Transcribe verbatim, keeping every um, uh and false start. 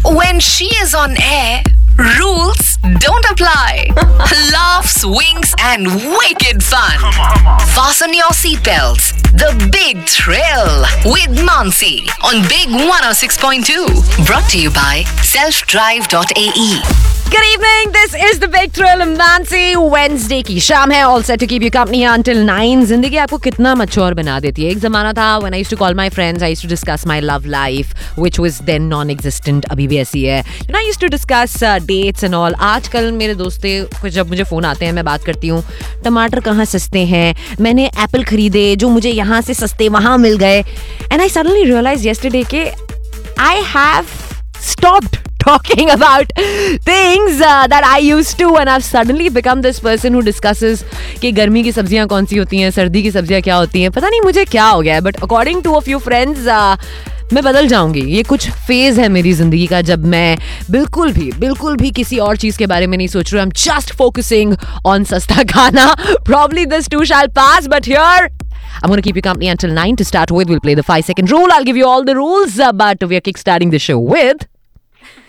When she is on air, rules don't apply. Laughs, winks, and wicked fun. Fasten your seatbelts. The Big Thrill with Mansi on Big one oh six point two. Brought to you by self drive dot a e. Good evening, this is the Big Thrill Mansi. Wednesday की शाम है, all set to keep you company until nine. जिंदगी आपको कितना mature बना देती है. एक जमाना था when I used to call my friends, I used to discuss my love life, which was then non-existent. अभी भी ऐसी है. You know, I used to discuss uh, dates and all. आजकल मेरे दोस्तें को जब मुझे फोन आते हैं, मैं बात करती हूँ, टमाटर कहाँ सस्ते हैं, मैंने एप्पल खरीदे जो मुझे यहाँ से सस्ते वहाँ मिल गए. And I suddenly realized yesterday कि I have stopped talking about things uh, that I used to, and I've suddenly become this person who discusses कि गर्मी की सब्जियां कौन सी होती हैं, सर्दी की सब्जियां क्या होती हैं. पता नहीं मुझे क्या हो गया है, but according to a few friends uh, मैं बदल जाऊंगी. ये कुछ फेज है मेरी जिंदगी का जब मैं बिल्कुल भी बिल्कुल भी किसी और चीज के बारे में नहीं सोच रही. I'm just focusing on सस्ता खाना. Probably this too shall pass, but here I'm going to keep you company until nine. To start with, we'll play the five second rule. I'll give you all the rules, uh, but we are kickstarting the show with